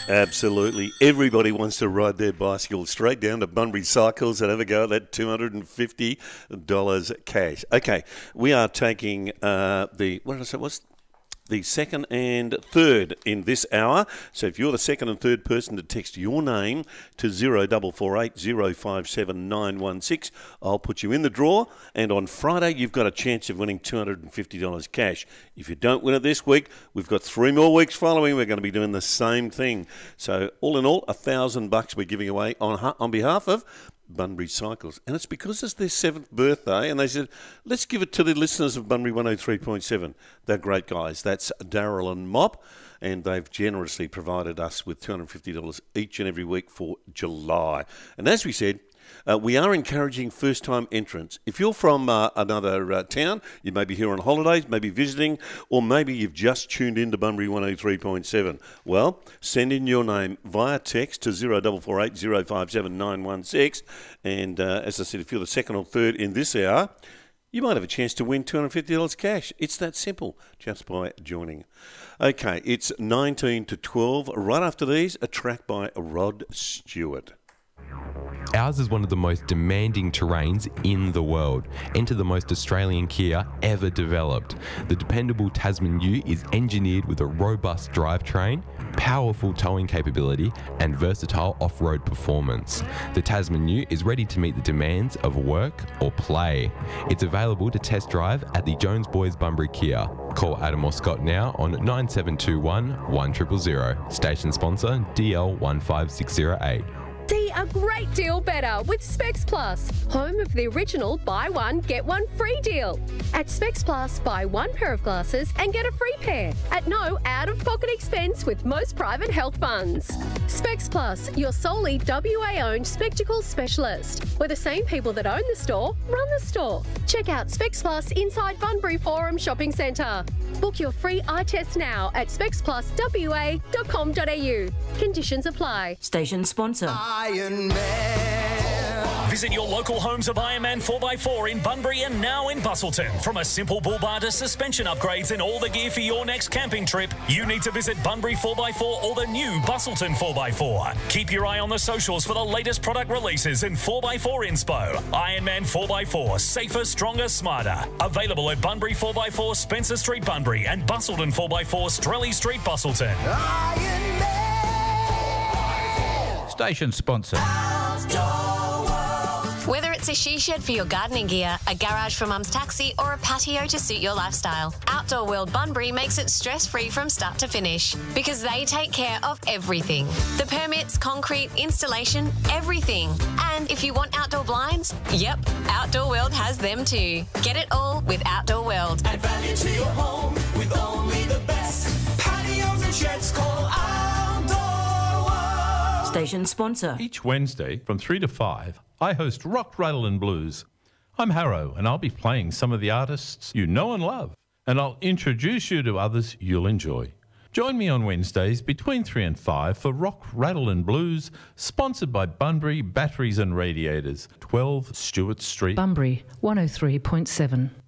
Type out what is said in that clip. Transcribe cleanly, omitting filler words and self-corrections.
Absolutely. Everybody wants to ride their bicycle straight down to Bunbury Cycles and have a go at that $250 cash. Okay, we are taking the second and third in this hour. So if you're the second and third person to text your name to 0448 057 916, I'll put you in the draw. And on Friday, you've got a chance of winning $250 cash. If you don't win it this week, we've got 3 more weeks following. We're going to be doing the same thing. So all in all, $1,000 we're giving away on behalf of Bunbury Cycles. And it's because it's their 7th birthday, and they said, let's give it to the listeners of Bunbury 103.7. They're great guys. That's Daryl and Mop, and they've generously provided us with $250 each and every week for July. And as we said, we are encouraging first-time entrants. If you're from another town, you may be here on holidays, maybe visiting, or maybe you've just tuned into Bunbury 103.7. Well, send in your name via text to 0448 057 916. And as I said, if you're the second or third in this hour, you might have a chance to win $250 cash. It's that simple, just by joining. Okay, it's 19 to 12. Right after these, a track by Rod Stewart. Ours is one of the most demanding terrains in the world. Enter the most Australian Kia ever developed. The dependable Tasman U is engineered with a robust drivetrain, powerful towing capability, and versatile off-road performance. The Tasman U is ready to meet the demands of work or play. It's available to test drive at the Jones Boys Bunbury Kia. Call Adam or Scott now on 9721 1000. Station sponsor DL15608. See a great deal better with Specs Plus, home of the original buy one, get one free deal. At Specs Plus, buy one pair of glasses and get a free pair at no out-of-pocket expense with most private health funds. Specs Plus, your solely WA-owned spectacles specialist, where the same people that own the store run the store. Check out Specs Plus inside Bunbury Forum Shopping Centre. Book your free eye test now at specspluswa.com.au. Conditions apply. Station sponsor. Iron Man. Visit your local homes of Ironman 4x4 in Bunbury and now in Busselton. From a simple bull bar to suspension upgrades and all the gear for your next camping trip, you need to visit Bunbury 4x4 or the new Busselton 4x4. Keep your eye on the socials for the latest product releases and 4x4 inspo. Ironman 4x4, safer, stronger, smarter. Available at Bunbury 4x4 Spencer Street, Bunbury, and Busselton 4x4 Strelly Street, Busselton. Iron Man. Station sponsor. Whether it's a she shed for your gardening gear, a garage for mum's taxi, or a patio to suit your lifestyle, Outdoor World Bunbury makes it stress-free from start to finish because they take care of everything. The permits, concrete, installation, everything. And if you want outdoor blinds, yep, Outdoor World has them too. Get it all with Outdoor World. Add value to your home with only the best. Patios and sheds, call Outdoor World. Station sponsor. Each Wednesday from 3 to 5, I host Rock, Rattle and Blues. I'm Harrow, and I'll be playing some of the artists you know and love, and I'll introduce you to others you'll enjoy. Join me on Wednesdays between 3 and 5 for Rock, Rattle and Blues, sponsored by Bunbury Batteries and Radiators, 12 Stewart Street. Bunbury 103.7.